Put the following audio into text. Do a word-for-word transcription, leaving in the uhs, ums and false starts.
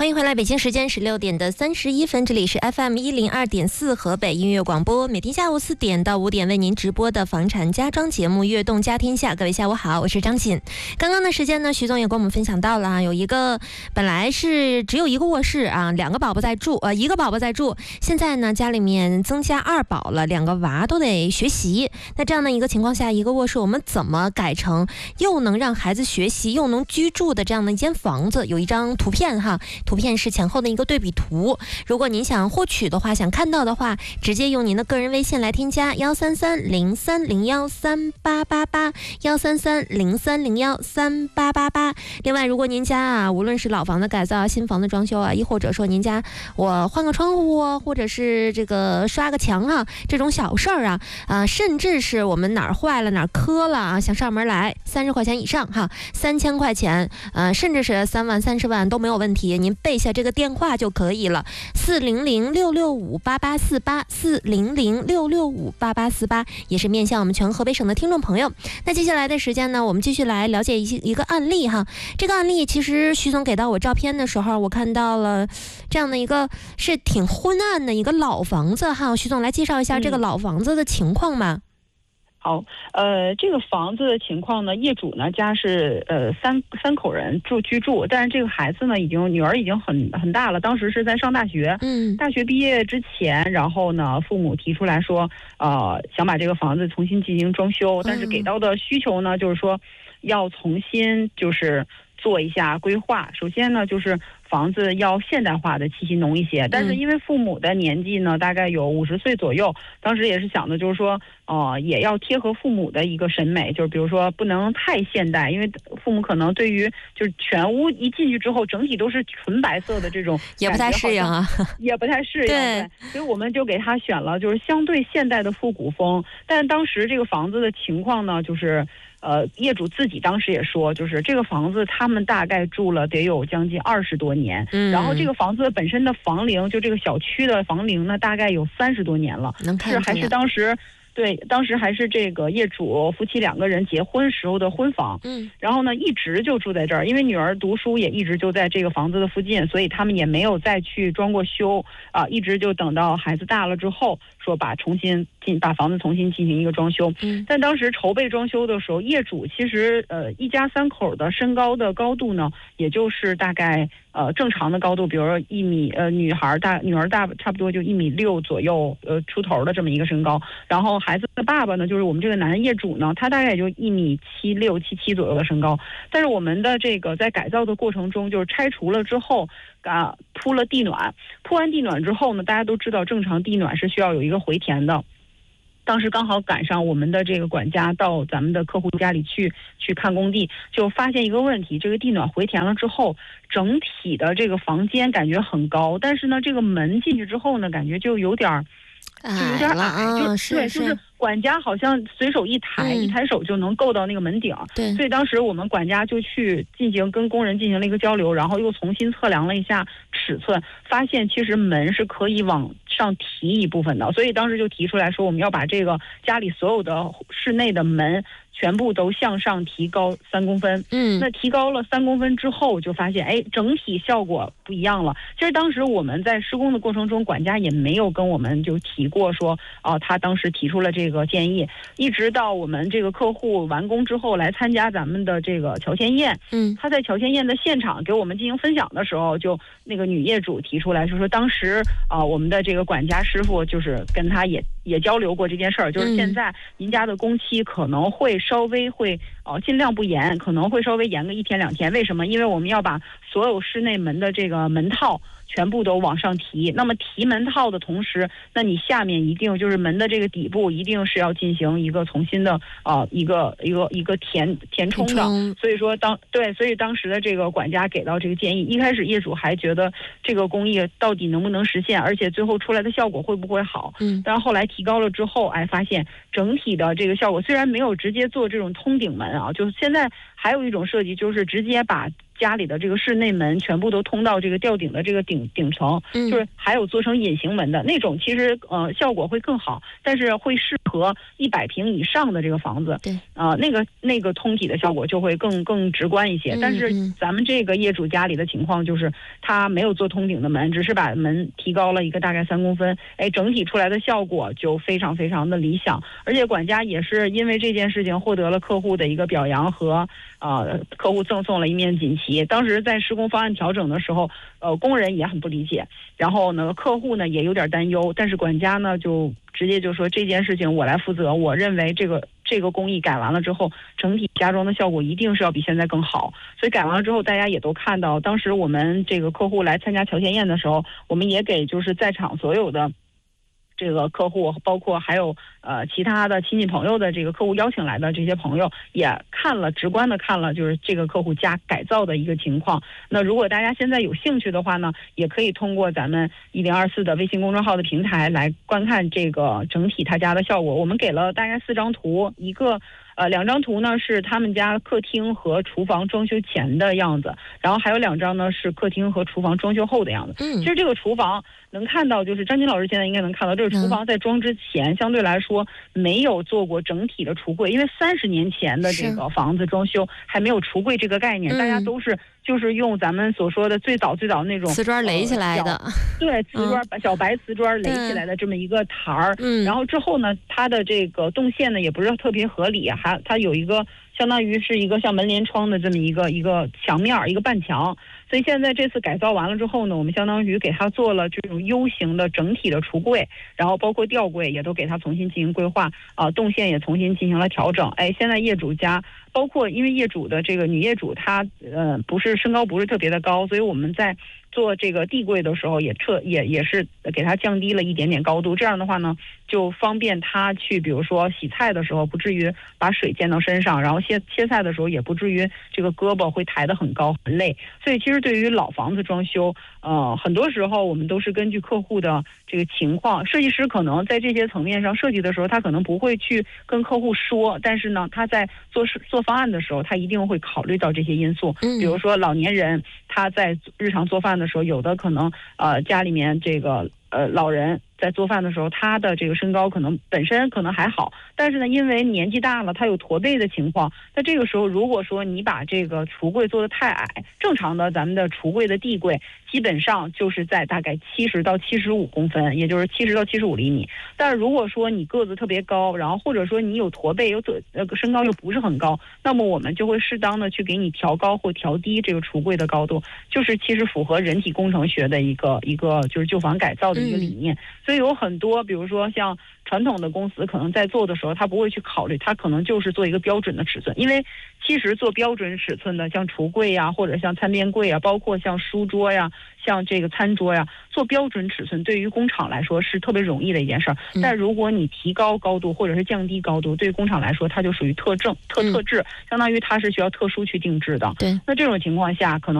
欢迎回来，北京时间十六点的三十一分，这里是 F M 一零二点四河北音乐广播，每天下午四点到五点为您直播的房产家装节目《悦动家天下》。各位下午好，我是张锦。刚刚的时间呢，徐总也跟我们分享到了啊，有一个本来是只有一个卧室啊，两个宝宝在住，呃，一个宝宝在住，现在呢家里面增加二宝了，两个娃都得学习。那这样的一个情况下，一个卧室我们怎么改成又能让孩子学习又能居住的这样的一间房子？有一张图片哈。图片是前后的一个对比图，如果您想获取的话，想看到的话，直接用您的个人微信来添加幺三三零三零幺三八八八幺三三零三零幺三八八八。另外，如果您家啊，无论是老房子改造啊、新房子装修啊，亦或者说您家我换个窗户啊，或者是这个刷个墙啊，这种小事儿啊，啊、呃，甚至是我们哪儿坏了哪儿磕了啊，想上门来，三十块钱以上哈，三千块钱，呃，甚至是三万、三十万都没有问题。您背下这个电话就可以了，四零零六六五八八四八，四零零六六五八八四八，也是面向我们全河北省的听众朋友。那接下来的时间呢，我们继续来了解一一个案例哈。这个案例其实徐总给到我照片的时候，我看到了这样的一个是挺昏暗的一个老房子哈。徐总来介绍一下这个老房子的情况吗？ 嗯好，呃，这个房子的情况呢，业主呢家是呃三三口人住居住，但是这个孩子呢已经女儿已经很很大了，当时是在上大学， 嗯， 大学毕业之前，然后呢父母提出来说，呃想把这个房子重新进行装修，但是给到的需求呢就是说要重新就是做一下规划，首先呢就是房子要现代化的气息浓一些，但是因为父母的年纪呢大概有五十岁左右，当时也是想的就是说呃也要贴合父母的一个审美，就是比如说不能太现代，因为父母可能对于就是全屋一进去之后整体都是纯白色的这种也不太适应啊， 也不太适应， 对, 对，所以我们就给他选了就是相对现代的复古风，但当时这个房子的情况呢就是呃，业主自己当时也说，就是这个房子他们大概住了得有将近二十多年，嗯，然后这个房子本身的房龄，就这个小区的房龄呢，大概有三十多年了， 能看是还是当时。对，当时还是这个业主夫妻两个人结婚时候的婚房，嗯，然后呢一直就住在这儿，因为女儿读书也一直就在这个房子的附近，所以他们也没有再去装过修啊，一直就等到孩子大了之后，说把重新进把房子重新进行一个装修。嗯，但当时筹备装修的时候，业主其实呃一家三口的身高的高度呢，也就是大概呃正常的高度，比如说一米呃女孩大女儿大差不多就一米六左右呃出头的这么一个身高，然后孩子的爸爸呢，就是我们这个男业主呢，他大概也就一米七六、七七左右的身高。但是我们的这个在改造的过程中，就是拆除了之后，啊，铺了地暖，铺完地暖之后呢，大家都知道，正常地暖是需要有一个回填的。当时刚好赶上我们的这个管家到咱们的客户家里去去看工地，就发现一个问题，这个地暖回填了之后，整体的这个房间感觉很高，但是呢，这个门进去之后呢，感觉就有点儿。就有点矮，就对，就是管家好像随手一抬，一抬手就能够到那个门顶。对，所以当时我们管家就去进行跟工人进行了一个交流，然后又重新测量了一下尺寸，发现其实门是可以往上提一部分的，所以当时就提出来说，我们要把这个家里所有的室内的门全部都向上提高三公分。嗯，那提高了三公分之后，就发现哎，整体效果不一样了。其实当时我们在施工的过程中，管家也没有跟我们就提过说，哦、呃，他当时提出了这个建议，一直到我们这个客户完工之后来参加咱们的这个乔迁宴。嗯，他在乔迁宴的现场给我们进行分享的时候，就那个女业主提出来，就说当时啊、呃，我们的这个管家师傅就是跟他也也交流过这件事儿，就是现在您家的工期可能会稍微会呃尽量不严，可能会稍微严个一天两天。为什么？因为我们要把所有室内门的这个门套全部都往上提。那么提门套的同时，那你下面一定就是门的这个底部一定是要进行一个重新的啊、呃、一个一个一个填填充的。所以说当对，所以当时的这个管家给到这个建议，一开始业主还觉得这个工艺到底能不能实现，而且最后出来的效果会不会好。嗯，但是后来提高了之后，哎，发现整体的这个效果虽然没有直接做这种通顶门啊，就是现在还有一种设计就是直接把家里的这个室内门全部都通到这个吊顶的这个顶顶层，就是还有做成隐形门的那种，其实呃效果会更好，但是会适合一百平以上的这个房子， 对啊、呃、那个那个通体的效果就会更更直观一些。但是咱们这个业主家里的情况就是他没有做通顶的门，只是把门提高了一个大概三公分，哎，整体出来的效果就非常非常的理想，而且管家也是因为这件事情获得了客户的一个表扬和呃客户赠送了一面锦旗。当时在施工方案调整的时候，呃工人也很不理解，然后呢客户呢也有点担忧，但是管家呢就直接就说这件事情我来负责，我认为这个这个工艺改完了之后，整体家装的效果一定是要比现在更好。所以改完了之后，大家也都看到，当时我们这个客户来参加乔迁宴的时候，我们也给就是在场所有的这个客户，包括还有呃其他的亲戚朋友的这个客户邀请来的这些朋友，也看了直观的看了就是这个客户家改造的一个情况。那如果大家现在有兴趣的话呢，也可以通过咱们一零二四的微信公众号的平台来观看这个整体他家的效果。我们给了大概四张图，一个呃，两张图呢是他们家客厅和厨房装修前的样子，然后还有两张呢是客厅和厨房装修后的样子。嗯，其实这个厨房能看到，就是张金老师现在应该能看到，这个厨房在装之前、嗯、相对来说没有做过整体的橱柜，因为三十年前的这个房子装修还没有橱柜这个概念，大家都是就是用咱们所说的最早最早那种瓷砖垒起来的，呃、 对，瓷砖、嗯、小白瓷砖垒起来的这么一个台儿。嗯，然后之后呢，它的这个动线呢也不是特别合理，还它有一个相当于是一个像门帘窗的这么一个一个墙面一个半墙。所以现在这次改造完了之后呢，我们相当于给它做了这种 U 型的整体的橱柜，然后包括吊柜也都给它重新进行规划啊、呃，动线也重新进行了调整。哎，现在业主家包括因为业主的这个女业主她呃不是身高不是特别的高，所以我们在做这个地柜的时候也撤也也是给它降低了一点点高度，这样的话呢就方便她去比如说洗菜的时候不至于把水溅到身上，然后切切菜的时候也不至于这个胳膊会抬得很高很累。所以其实对于老房子装修呃很多时候我们都是根据客户的这个情况，设计师可能在这些层面上设计的时候他可能不会去跟客户说，但是呢他在做做方案的时候他一定会考虑到这些因素。比如说老年人他在日常做饭的时候，有的可能呃家里面这个呃老人在做饭的时候，他的这个身高可能本身可能还好，但是呢因为年纪大了他有驼背的情况，那这个时候如果说你把这个橱柜做得太矮，正常的咱们的橱柜的地柜基本上就是在大概七十到七十五公分，也就是七十到七十五厘米。但是如果说你个子特别高，然后或者说你有驼背，有呃身高又不是很高，那么我们就会适当的去给你调高或调低这个橱柜的高度，就是其实符合人体工程学的一个一个就是旧房改造的一个理念。嗯，所以有很多比如说像传统的公司可能在做的时候他不会去考虑，他可能就是做一个标准的尺寸，因为其实做标准尺寸的像橱柜呀或者像餐边柜呀，包括像书桌呀像这个餐桌呀，做标准尺寸对于工厂来说是特别容易的一件事儿。但如果你提高高度或者是降低高度，对于工厂来说它就属于特政特特制，相当于它是需要特殊去定制的。对，那这种情况下可能